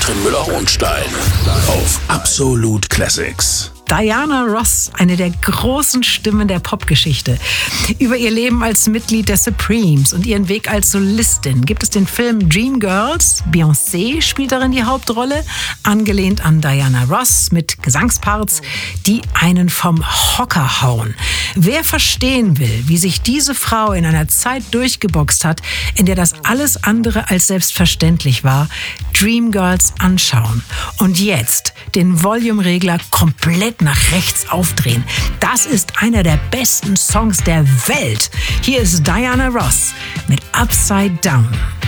Katrin Müller-Hohenstein auf Absolut Classics. Diana Ross, eine der großen Stimmen der Popgeschichte. Über ihr Leben als Mitglied der Supremes und ihren Weg als Solistin gibt es den Film Dreamgirls. Beyoncé spielt darin die Hauptrolle, angelehnt an Diana Ross mit Gesangsparts, die einen vom Hocker hauen. Wer verstehen will, wie sich diese Frau in einer Zeit durchgeboxt hat, in der das alles andere als selbstverständlich war, Dreamgirls anschauen. Und jetzt den Volume-Regler komplett nach rechts aufdrehen. Das ist einer der besten Songs der Welt. Hier ist Diana Ross mit Upside Down.